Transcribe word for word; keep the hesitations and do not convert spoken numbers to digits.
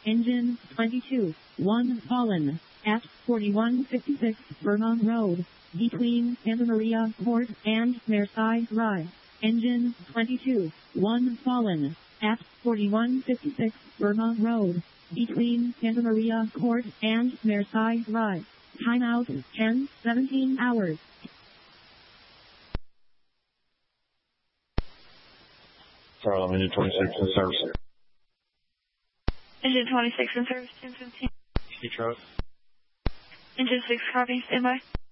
Engine twenty-two, one fallen, at forty-one fifty-six Vernon Road, between Santa Maria Court and Marseille Drive. Engine twenty-two, one fallen, at forty-one fifty-six Vernon Road, between Santa Maria Court and Marseille Drive. Timeout ten seventeen hours. Charlie, engine twenty-six in service. Engine twenty-six in service, ten fifteen. Key truck. Engine six, copy, standby.